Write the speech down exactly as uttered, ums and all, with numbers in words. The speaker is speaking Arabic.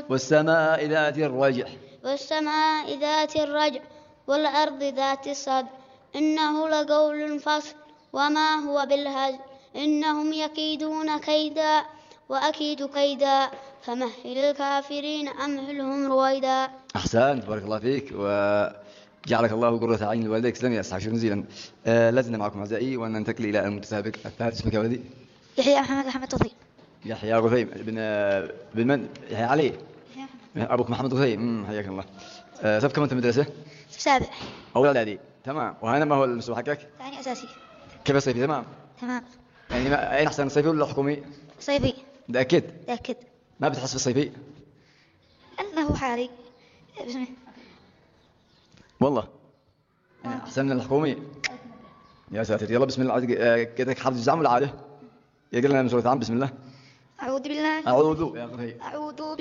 والسماء ذات الرجع والسماء ذات الرجع والأرض ذات الصدع إنه لقول فصل وما هو بالهزل إنهم يكيدون كيدا وأكيد كيدا فمهل الكافرين أمهلهم رويدا. أحسنت، بارك الله فيك وجعلك الله قرة عين لوالديك. سلام يا أستاذ، شكرا جزيلا. آه لازلنا معكم أعزائي وأن ننتقل إلى المتسابق الثالث. اسمك يا ولدي؟ يحيى محمد أحمد غثيم. يحيى غثيم بن بن من؟ يحيى علي. أبوك محمد غثيم. حياك الله. آه صف كم أنت مدرسة؟ سابع. أول إعدادي. تمام. وهنا ما هو المستوى حقك؟ ثاني أساسي. كيف الصيفي؟ تمام. تمام. يعني ما أين أحسن، الصيفي ولا الحكومي؟ صيفي. متأكد؟ متأكد. ما بتحس في الصيفي؟ أنه حالي. بسمه. والله. يعني أحسن من الحكومي. يا ساتر. يلا بسم الله. كذا حافظ الزعم ولا عاده؟ يقول لنا من سورة عام. بسم الله. أعوذ بالله. أعوذ يا أخي. أعوذ